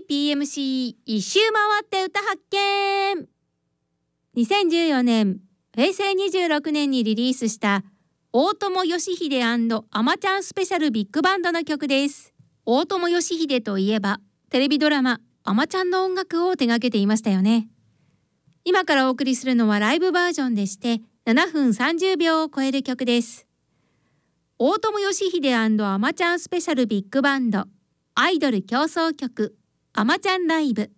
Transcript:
PMC 一周回って歌発見。2014年平成26年にリリースした大友良英あまちゃんスペシャルビッグバンドの曲です。大友良英といえばテレビドラマあまちゃんの音楽を手掛けていましたよね。今からお送りするのはライブバージョンでして7分30秒を超える曲です。大友良英あまちゃんスペシャルビッグバンドアイドル競争曲あまちゃんライブ。